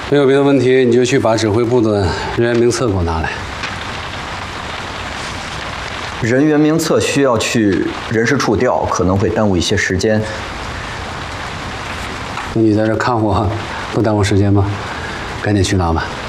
没有别的问题，你就去把指挥部的人员名册给我拿来。 人员名册需要去人事处调，可能会耽误一些时间。 那你在这看我，不耽误时间吗？赶紧去拿吧。